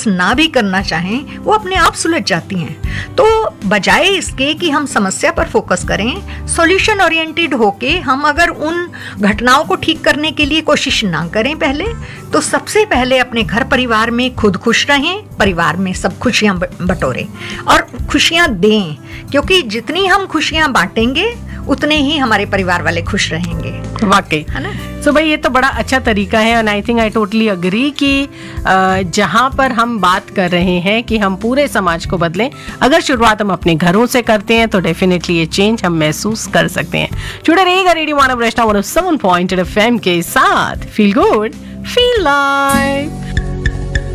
Focus ना भी करना चाहें वो अपने आप सुलझ जाती हैं। तो बजाय इसके कि हम समस्या पर फोकस करें, सॉल्यूशन ओरिएंटेड होके हम अगर उन घटनाओं को ठीक करने के लिए कोशिश ना करें पहले, तो सबसे पहले अपने घर परिवार में खुद खुश रहें, परिवार में सब खुशियां बटोरें और खुशियां दें, क्योंकि जितनी हम खुशियां बांटेंगे उतने ही हमारे परिवार वाले खुश रहेंगे। वाकई है ना। सो भाई ये तो बड़ा अच्छा तरीका है and I think I totally agree कि जहाँ पर हम बात कर रहे हैं कि हम पूरे समाज को बदलें, अगर शुरुआत हम अपने घरों से करते हैं तो डेफिनेटली ये चेंज हम महसूस कर सकते हैं। जुड़े रहिएगा रेडियो मानव रचना 107.8 FM के साथ। Feel good feel live.